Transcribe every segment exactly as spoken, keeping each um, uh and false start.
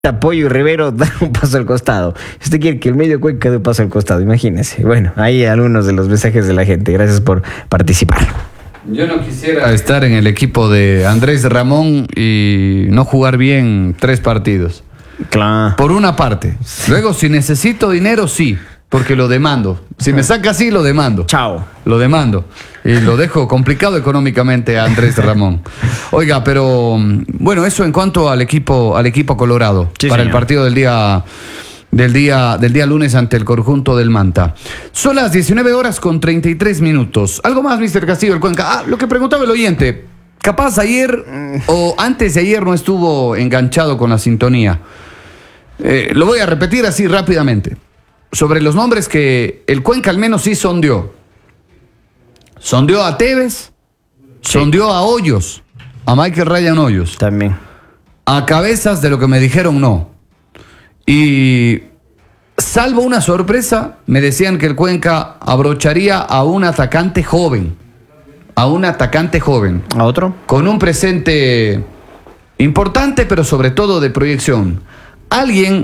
Pollo y Rivero dan un paso al costado. Si usted quiere que el medio Cuenca dé un paso al costado, imagínese. Bueno, ahí algunos de los mensajes de la gente. Gracias por participar. Yo no quisiera estar en el equipo de Andrés Ramón y no jugar bien tres partidos. Claro. Por una parte. Luego, si necesito dinero, sí, porque lo demando. Si me saca así, lo demando. Chao. Lo demando. Y lo dejo complicado económicamente a Andrés Ramón. Oiga, pero bueno, eso en cuanto al equipo, al equipo colorado, Sí, para señor. el partido del día, del día, del día lunes ante el conjunto del Manta. Son las diecinueve horas con treinta y tres minutos. Algo más, mister Castillo, el Cuenca. Ah, lo que preguntaba el oyente. Capaz ayer o antes de ayer no estuvo enganchado con la sintonía. Eh, lo voy a repetir así rápidamente. Sobre los nombres que el Cuenca al menos sí sondeó. Sondeó a Tevez, Sí. sondeó a Hoyos, a Michael Ryan Hoyos. También. A Cabezas, de lo que me dijeron, no. Y salvo una sorpresa, me decían que el Cuenca abrocharía a un atacante joven. A un atacante joven. ¿A otro? Con un presente importante, pero sobre todo de proyección. Alguien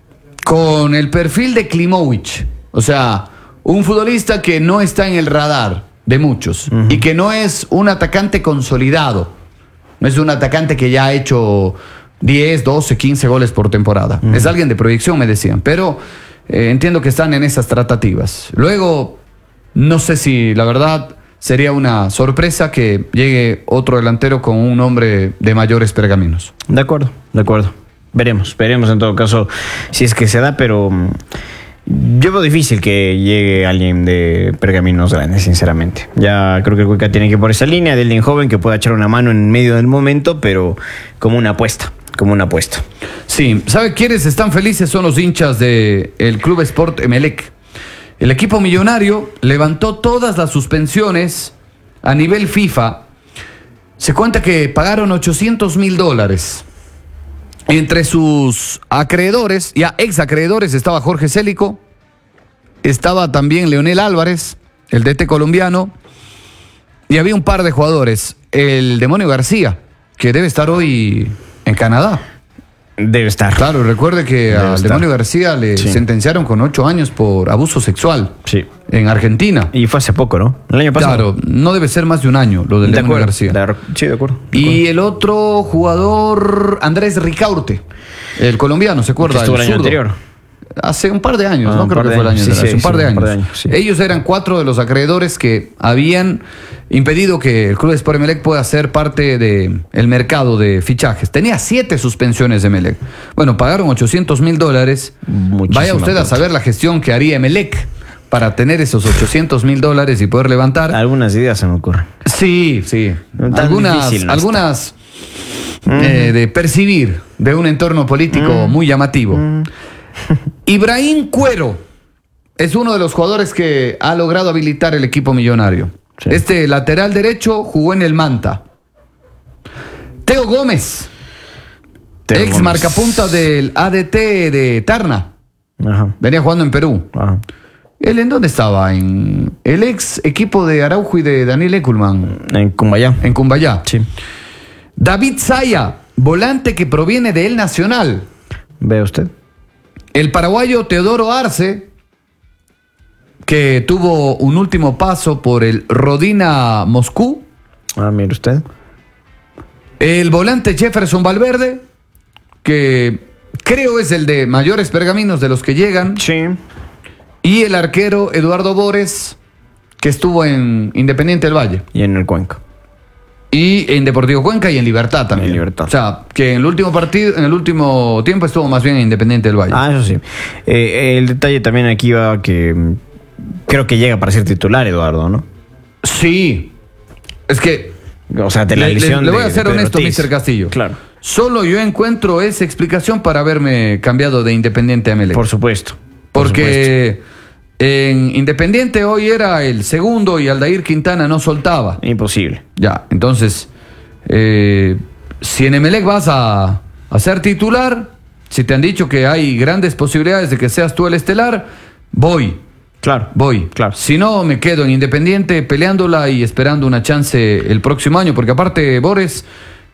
con el perfil de Klimovic. O sea, un futbolista que no está en el radar de muchos. Uh-huh. Y que no es un atacante consolidado. No es un atacante que ya ha hecho diez, doce, quince goles por temporada. Uh-huh. Es alguien de proyección, me decían. Pero eh, entiendo que están en esas tratativas. Luego, no sé si la verdad sería una sorpresa que llegue otro delantero con un nombre de mayores pergaminos. De acuerdo, de acuerdo. Veremos, veremos en todo caso si es que se da, pero yo veo difícil que llegue alguien de pergaminos grandes, sinceramente. Ya creo que el Cuenca tiene que ir por esa línea de alguien joven que pueda echar una mano en medio del momento, pero como una apuesta, como una apuesta. Sí, ¿sabe quiénes están felices? Son los hinchas del Club Sport Emelec. El equipo millonario levantó todas las suspensiones a nivel FIFA. Se cuenta que pagaron ochocientos mil dólares. Entre sus acreedores, ya ex acreedores, estaba Jorge Célico, estaba también Leonel Álvarez, el D T colombiano, y había un par de jugadores. El Demonio García, que debe estar hoy en Canadá. Debe estar. Claro, recuerde que Debe al estar. Demonio García le Sí. sentenciaron con ocho años por abuso sexual. Sí. En Argentina. Y fue hace poco, ¿no? El año pasado. Claro, no debe ser más de un año lo del De Demonio acuerdo. García. De- sí, de acuerdo. De Y acuerdo. el otro jugador, Andrés Ricaurte, el colombiano, ¿se acuerda? Que estuvo el año zurdo. anterior. Hace un par de años, Ah, no un creo par que de fue el año años. de Sí, hace sí, un par sí, de un años. par de años, sí. Ellos eran cuatro de los acreedores que habían impedido que el Club Sport Emelec pueda ser parte del mercado de fichajes. Tenía siete suspensiones de Emelec. Bueno, pagaron ochocientos mil dólares. Muchísima Vaya usted a plata. saber la gestión que haría Emelec para tener esos ochocientos mil dólares y poder levantar. Algunas ideas se me ocurren. Sí, sí. Tan Algunas, difícil no algunas eh, de percibir de un entorno político muy llamativo. Ibrahim Cuero es uno de los jugadores que ha logrado habilitar el equipo millonario. Sí. Este lateral derecho jugó en el Manta. Teo Gómez, Teo ex Gómez. marcapunta del A D T de Tarna. Ajá. Venía jugando en Perú. Ajá. ¿Él en dónde estaba? En el ex equipo de Araujo y de Daniel Eculman, En Cumbayá. en Cumbayá. Sí. David Zaya, volante que proviene de El Nacional. ¿Ve usted? El paraguayo Teodoro Arce, que tuvo un último paso por el Rodina Moscú. Ah, mire usted. El volante Jefferson Valverde, que creo es el de mayores pergaminos de los que llegan. Sí. Y el arquero Eduardo Bores, que estuvo en Independiente del Valle. Y en el Cuenca. Y en Deportivo Cuenca y en Libertad también. En Libertad. O sea, que en el último partido, en el último tiempo estuvo más bien en Independiente del Valle. Ah, eso sí. Eh, el detalle también aquí va que mm, creo que llega para ser titular, Eduardo, ¿no? Sí. Es que O sea, de la le, le- lesión le voy de- a ser de Pedro honesto, Ortiz. mister Castillo. Claro. Solo yo encuentro esa explicación para haberme cambiado de Independiente a Emelec. Por supuesto. Por Porque en Independiente hoy era el segundo y Aldair Quintana no soltaba. supuesto. Imposible. Ya, entonces, eh, si en Emelec vas a, a ser titular, si te han dicho que hay grandes posibilidades de que seas tú el estelar, voy. Claro. Voy. Claro. Si no, me quedo en Independiente peleándola y esperando una chance el próximo año, porque aparte Bores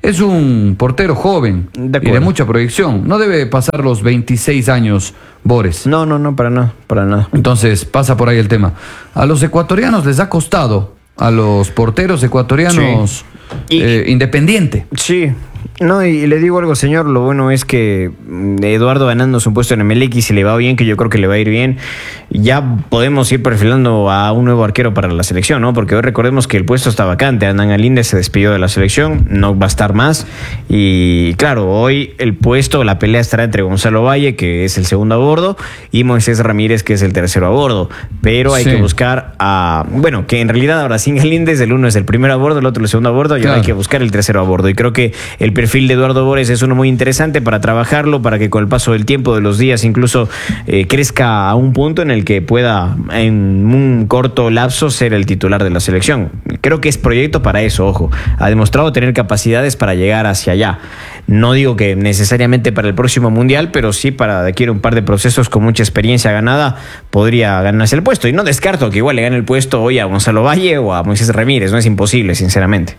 es un portero joven De y de acuerdo. mucha proyección. No debe pasar los veintiséis años, Bores. No, no, no, para nada, para nada. Entonces pasa por ahí el tema. A los ecuatorianos les ha costado, a los porteros ecuatorianos, Sí. Y- eh, Independiente. Sí, no, y le digo algo, señor, lo bueno es que mm, Eduardo ganándose un puesto en Emelec y si le va bien, que yo creo que le va a ir bien, ya podemos ir perfilando a un nuevo arquero para la selección, ¿no? Porque hoy recordemos que el puesto está vacante, Hernán Galíndez se despidió de la selección, no va a estar más, y claro, hoy el puesto, la pelea estará entre Gonzalo Valle, que es el segundo a bordo, y Moisés Ramírez, que es el tercero a bordo, pero hay Sí. que buscar a, bueno, que en realidad ahora sin Galíndez, el uno es el primero a bordo, el otro el segundo a bordo, y ahora Claro. hay que buscar el tercero a bordo, y creo que el perfil de Eduardo Bores es uno muy interesante para trabajarlo, para que con el paso del tiempo, de los días, incluso eh, crezca a un punto en el que pueda en un corto lapso ser el titular de la selección. Creo que es proyecto para eso, ojo. Ha demostrado tener capacidades para llegar hacia allá. No digo que necesariamente para el próximo mundial, pero sí para de aquí a un par de procesos con mucha experiencia ganada podría ganarse el puesto. Y no descarto que igual le gane el puesto hoy a Gonzalo Valle o a Moisés Ramírez. No es imposible, sinceramente.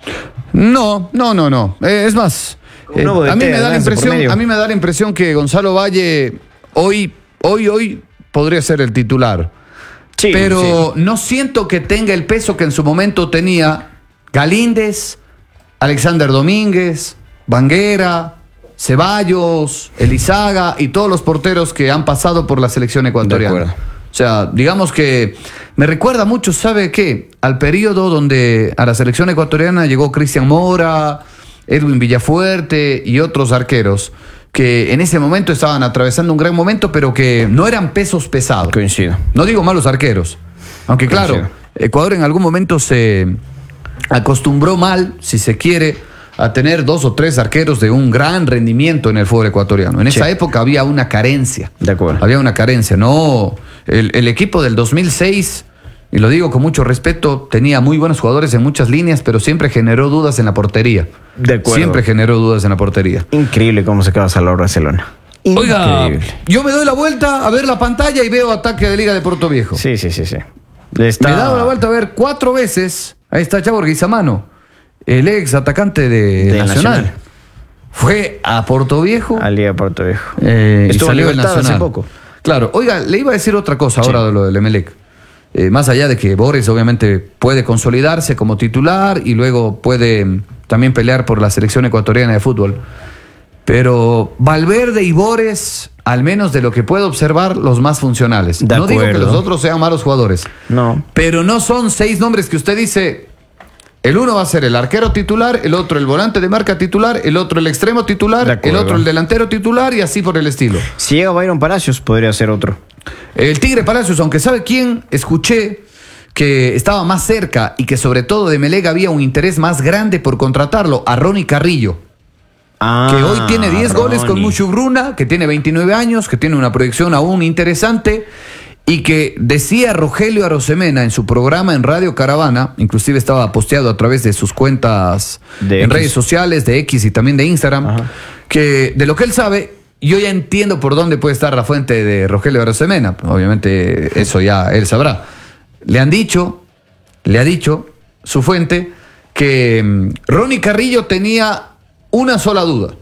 No, no, no, no. Eh, es más, Un eh, nuevo a mí D T, me da la lance por impresión, medio. a mí me da la impresión que Gonzalo Valle hoy, hoy, hoy podría ser el titular. Sí, pero no siento que tenga el peso que en su momento tenía Galíndez, Alexander Domínguez, Banguera, Ceballos, Elizaga y todos los porteros que han pasado por la selección De ecuatoriana. acuerdo. O sea, digamos que me recuerda mucho, ¿sabe qué? Al periodo donde a la selección ecuatoriana llegó Cristian Mora, Edwin Villafuerte y otros arqueros que en ese momento estaban atravesando un gran momento, pero que no eran pesos pesados. Coincido. No digo malos arqueros. Aunque claro, Coincido. Ecuador en algún momento se acostumbró mal, si se quiere, a tener dos o tres arqueros de un gran rendimiento en el fútbol ecuatoriano. En Sí. esa época había una carencia. De acuerdo. Había una carencia. No, el, el equipo del dos mil seis, y lo digo con mucho respeto, tenía muy buenos jugadores en muchas líneas, pero siempre generó dudas en la portería. De acuerdo. Siempre generó dudas en la portería. Increíble cómo se queda Salvador Barcelona. Oiga, Increíble. yo me doy la vuelta a ver la pantalla y veo ataque de Liga de Puerto Viejo. Sí, sí, sí, sí. Le está... Me he dado la vuelta a ver cuatro veces. Ahí está Chavo Arguizamano, el ex atacante de, De Nacional. Nacional. Fue a Puerto Viejo Al Liga de Puerto Viejo. eh, y Estuvo en salió del Libertad Nacional. hace poco. Claro, oiga, le iba a decir otra cosa ahora Sí. de lo del Emelec. Eh, más allá de que Bores obviamente puede consolidarse como titular y luego puede mm, también pelear por la selección ecuatoriana de fútbol. Pero Valverde y Bores, al menos de lo que puedo observar, los más funcionales. De no digo que acuerdo. los otros sean malos jugadores. No. Pero no son seis nombres que usted dice. El uno va a ser el arquero titular, el otro el volante de marca titular, el otro el extremo De titular, el acuerdo. otro el delantero titular y así por el estilo. Si llega Byron Palacios, podría ser otro. El Tigre Palacios, aunque sabe quién, escuché que estaba más cerca y que sobre todo de Emelec había un interés más grande por contratarlo, a Ronnie Carrillo. Ah, Que hoy tiene diez goles con Ronnie. Mushugruna, que tiene veintinueve años, que tiene una proyección aún interesante y que decía Rogelio Arosemena en su programa en Radio Caravana, inclusive estaba posteado a través de sus cuentas De en X. redes sociales, de X y también de Instagram, Ajá. que de lo que él sabe, yo ya entiendo por dónde puede estar la fuente de Rogelio Arosemena, obviamente eso ya él sabrá. Le han dicho, le ha dicho su fuente que mm, Ronnie Carrillo tenía una sola duda,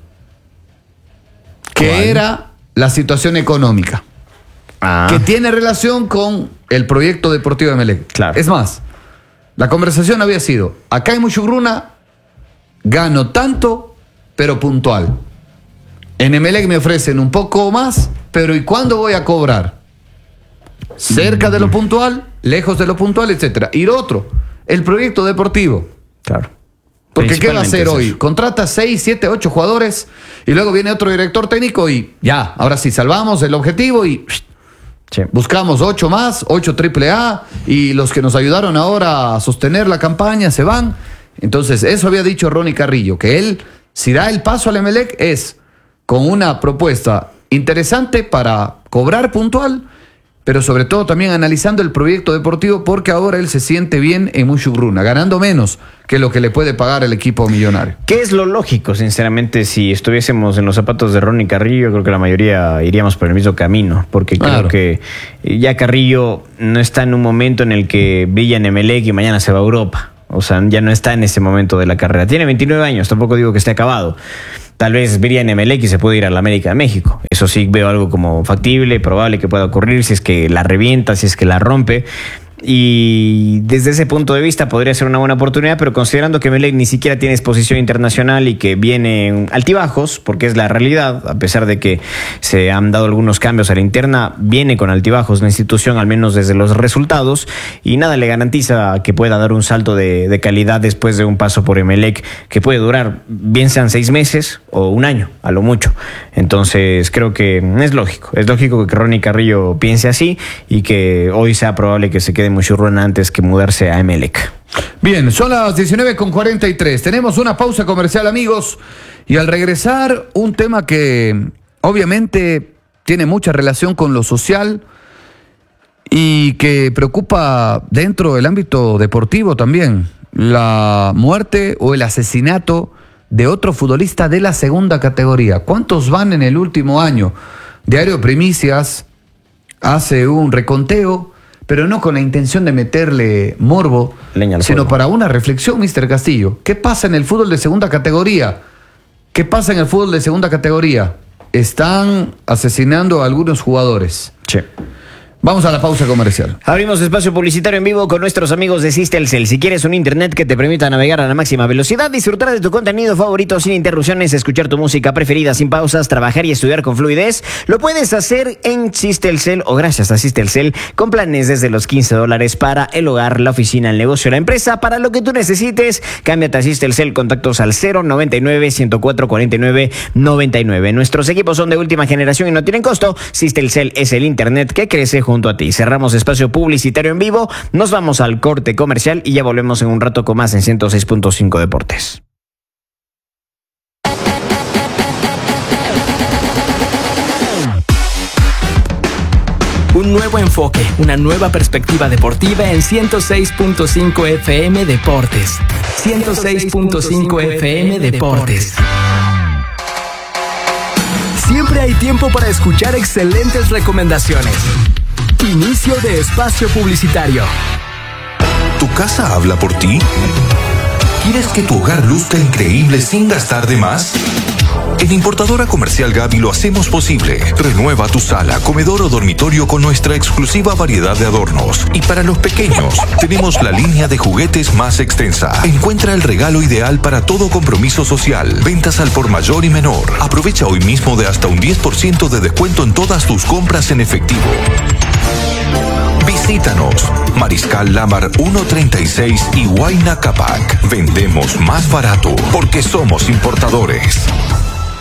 que ¿Cuál? era la situación económica, Ah, que tiene relación con el proyecto deportivo de Emelec. Claro. Es más, la conversación había sido, acá en Mushugruna gano tanto, pero puntual. En Emelec me ofrecen un poco más, pero ¿y cuándo voy a cobrar? Cerca de lo puntual, lejos de lo puntual, etcétera. Y lo otro, el proyecto deportivo. claro. Porque ¿qué va a hacer Principalmente hoy? es eso. Contrata seis, siete, ocho jugadores y luego viene otro director técnico y ya, ahora sí salvamos el objetivo y Sí. buscamos ocho más, ocho triple A y los que nos ayudaron ahora a sostener la campaña se van. Entonces, eso había dicho Ronnie Carrillo, que él, si da el paso al Emelec, es con una propuesta interesante para cobrar puntual, pero sobre todo también analizando el proyecto deportivo porque ahora él se siente bien en Mushugruna, ganando menos que lo que le puede pagar el equipo millonario. ¿Qué es lo lógico, sinceramente, si estuviésemos en los zapatos de Ronnie Carrillo? Creo que la mayoría iríamos por el mismo camino, porque Claro. creo que ya Carrillo no está en un momento en el que brilla en Emelec y mañana se va a Europa. O sea, ya no está en ese momento de la carrera. Tiene veintinueve años, tampoco digo que esté acabado. Tal vez vería en Emelec y se puede ir a la América de México. Eso sí veo algo como factible, probable que pueda ocurrir si es que la revienta, si es que la rompe. Y desde ese punto de vista podría ser una buena oportunidad, pero considerando que Emelec ni siquiera tiene exposición internacional y que viene altibajos, porque es la realidad, a pesar de que se han dado algunos cambios a la interna, viene con altibajos la institución, al menos desde los resultados, y nada le garantiza que pueda dar un salto de, de calidad después de un paso por Emelec que puede durar, bien sean seis meses o un año, a lo mucho. Entonces creo que es lógico, es lógico que Ronnie Carrillo piense así y que hoy sea probable que se quede Muchurruna antes que mudarse a Emelec. Bien, son las diecinueve con cuarenta y tres. Tenemos una pausa comercial, amigos. Y al regresar, un tema que obviamente tiene mucha relación con lo social y que preocupa dentro del ámbito deportivo también. La muerte o el asesinato de otro futbolista de la segunda categoría. ¿Cuántos van en el último año? Diario Primicias hace un reconteo, pero no con la intención de meterle morbo, sino fuego, para una reflexión, mister Castillo. ¿Qué pasa en el fútbol de segunda categoría? ¿Qué pasa en el fútbol de segunda categoría? Están asesinando a algunos jugadores. Sí. Vamos a la pausa comercial. Abrimos espacio publicitario en vivo con nuestros amigos de Sistelcel. Si quieres un internet que te permita navegar a la máxima velocidad, disfrutar de tu contenido favorito sin interrupciones, escuchar tu música preferida sin pausas, trabajar y estudiar con fluidez, lo puedes hacer en Sistelcel o gracias a Sistelcel con planes desde los quince dólares para el hogar, la oficina, el negocio, la empresa, para lo que tú necesites. Cámbiate a Sistelcel, contactos al cero noventa y nueve, ciento cuatro, cuarenta y nueve, noventa y nueve. Nuestros equipos son de última generación y no tienen costo. Sistelcel es el internet que crece junto a ti. Cerramos espacio publicitario en vivo, nos vamos al corte comercial y ya volvemos en un rato con más en ciento seis punto cinco Deportes. Un nuevo enfoque, una nueva perspectiva deportiva en ciento seis punto cinco F M Deportes. ciento seis punto cinco F M Deportes. Siempre hay tiempo para escuchar excelentes recomendaciones. Inicio de espacio publicitario. ¿Tu casa habla por ti? ¿Quieres que tu hogar luzca increíble sin gastar de más? En Importadora Comercial Gaby lo hacemos posible. Renueva tu sala, comedor o dormitorio con nuestra exclusiva variedad de adornos. Y para los pequeños, tenemos la línea de juguetes más extensa. Encuentra el regalo ideal para todo compromiso social. Ventas al por mayor y menor. Aprovecha hoy mismo de hasta un diez por ciento de descuento en todas tus compras en efectivo. Visítanos, Mariscal Lamar ciento treinta y seis y Huayna Capac. Vendemos más barato porque somos importadores.